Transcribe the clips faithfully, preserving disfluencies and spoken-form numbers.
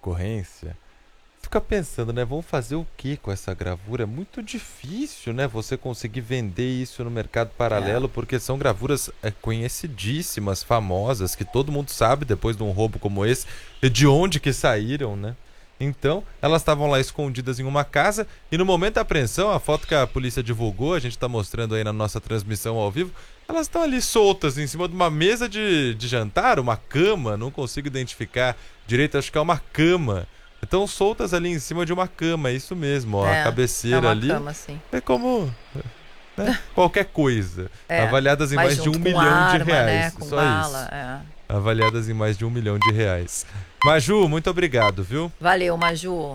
ocorrência, fica pensando, né? Vamos fazer o que com essa gravura? É muito difícil, né? Você conseguir vender isso no mercado paralelo, é. porque são gravuras é, conhecidíssimas, famosas, que todo mundo sabe, depois de um roubo como esse, de onde que saíram, né? Então, elas estavam lá escondidas em uma casa e no momento da apreensão, a foto que a polícia divulgou, a gente está mostrando aí na nossa transmissão ao vivo, elas estão ali soltas em cima de uma mesa de, de jantar, uma cama, não consigo identificar direito, acho que é uma cama. Estão soltas ali em cima de uma cama, é isso mesmo, ó, é, a cabeceira é uma ali cama, sim. É como né, qualquer coisa, é, avaliadas em mais de um milhão arma, de reais, né, com só bala, isso. É. Avaliadas em mais de um milhão de reais. Maju, muito obrigado, viu? Valeu, Maju.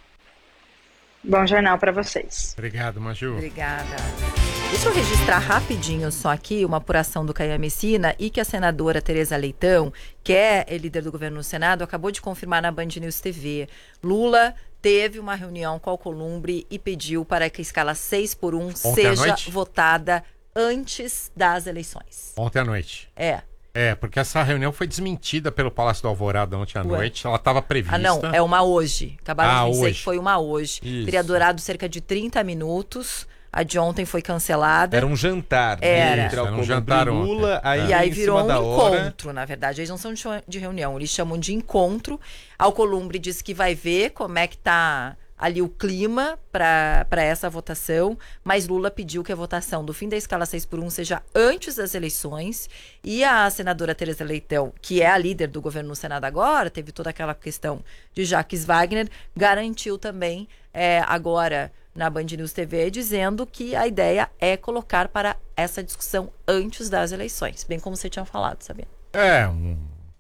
Bom jornal para vocês. Obrigado, Maju. Obrigada. Deixa eu registrar rapidinho só aqui uma apuração do Caia Messina e que a senadora Tereza Leitão, que é líder do governo no Senado, acabou de confirmar na Band News T V. Lula teve uma reunião com o Alcolumbre e pediu para que a escala seis por um Ontem seja votada antes das eleições. Ontem à noite. É. É, porque essa reunião foi desmentida pelo Palácio do Alvorada ontem à Ué. noite. Ela estava prevista. Ah, não, é uma hoje. Acabaram ah, de dizer hoje. que foi uma hoje. Isso. Teria durado cerca de trinta minutos. A de ontem foi cancelada. Era um jantar. Era. Entre Era um jantar e Lula, ontem. aí E aí em virou cima um da hora... encontro, na verdade. Eles não são de reunião, eles chamam de encontro. Alcolumbre disse que vai ver como é que tá ali o clima para essa votação, mas Lula pediu que a votação do fim da escala seis por um seja antes das eleições, e a senadora Tereza Leitão, que é a líder do governo no Senado agora, teve toda aquela questão de Jacques Wagner, garantiu também é, agora na Band News T V, dizendo que a ideia é colocar para essa discussão antes das eleições, bem como você tinha falado, Sabino. É, um...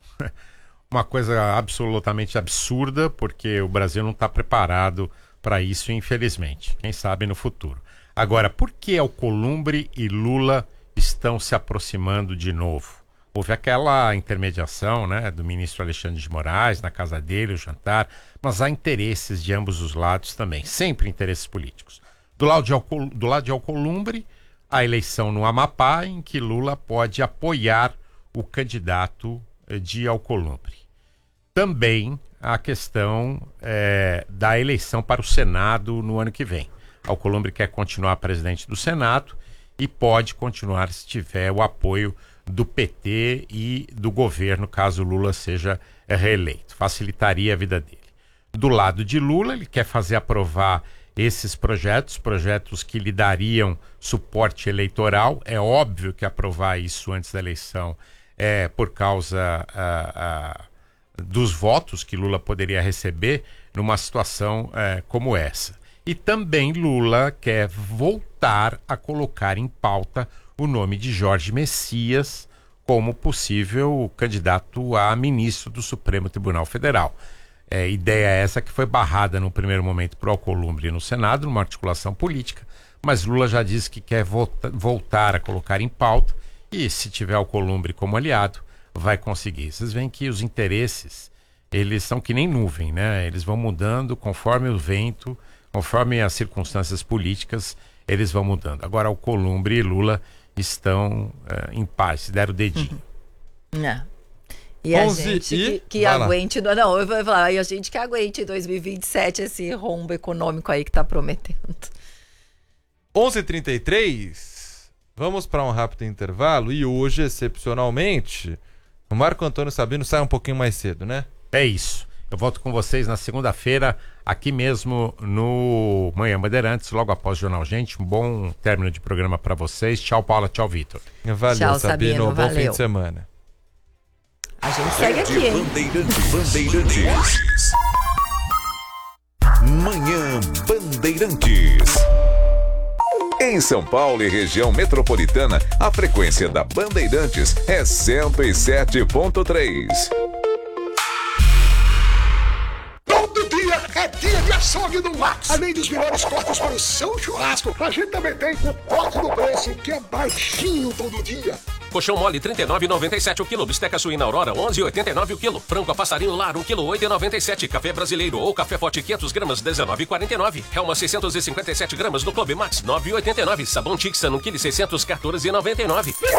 uma coisa absolutamente absurda, porque o Brasil não está preparado para isso, infelizmente. Quem sabe no futuro. Agora, por que Alcolumbre e Lula estão se aproximando de novo? Houve aquela intermediação, né, do ministro Alexandre de Moraes, na casa dele, o jantar, mas há interesses de ambos os lados também, sempre interesses políticos. Do lado de, Alcol... do lado de Alcolumbre, a eleição no Amapá, em que Lula pode apoiar o candidato de Alcolumbre. Também a questão é, da eleição para o Senado no ano que vem. Alcolumbre quer continuar presidente do Senado e pode continuar se tiver o apoio do P T e do governo, caso Lula seja reeleito. Facilitaria a vida dele. Do lado de Lula, ele quer fazer aprovar esses projetos, projetos que lhe dariam suporte eleitoral. É óbvio que aprovar isso antes da eleição é por causa a, a, dos votos que Lula poderia receber numa situação é, como essa. E também Lula quer voltar a colocar em pauta o nome de Jorge Messias como possível candidato a ministro do Supremo Tribunal Federal. É, ideia essa que foi barrada no primeiro momento por Alcolumbre no Senado, numa articulação política, mas Lula já disse que quer volta, voltar a colocar em pauta e, se tiver Alcolumbre como aliado, vai conseguir. Vocês veem que os interesses, eles são que nem nuvem, né? Eles vão mudando conforme o vento, conforme as circunstâncias políticas, eles vão mudando. Agora, Alcolumbre e Lula estão uh, em paz, se deram o dedinho. Uhum. É. E a gente e... que, que aguente... Não, eu vou falar, e a gente que aguente em dois mil e vinte e sete esse rombo econômico aí que tá prometendo. onze e trinta e três, vamos para um rápido intervalo e hoje, excepcionalmente, o Marco Antônio Sabino sai um pouquinho mais cedo, né? É isso. Eu volto com vocês na segunda-feira, aqui mesmo no Manhã Bandeirantes, logo após o Jornal Gente. Um bom término de programa para vocês. Tchau, Paula. Tchau, Vitor. Valeu, tchau, Sabino. Sabino. Bom valeu. fim de semana. A gente segue aqui, hein? Bandeirantes. Bandeirantes. Manhã Bandeirantes. Em São Paulo e região metropolitana, a frequência da Bandeirantes é cento e sete ponto três. Todo dia é dia de açougue do Max. Além dos melhores cortes para o seu churrasco, a gente também tem o corte do preço, que é baixinho todo dia. Colchão mole trinta e nove reais e noventa e sete centavos o quilo. Bisteca suína Aurora onze reais e oitenta e nove centavos o quilo. Frango a passarinho lar um quilo oito reais e noventa e sete centavos. Café brasileiro ou café forte quinhentas gramas dezenove reais e quarenta e nove centavos. Helma seiscentos e cinquenta e sete gramas no Clube Max nove reais e oitenta e nove centavos. Sabão Tixan um quilo e seiscentos quatorze reais e noventa e nove centavos.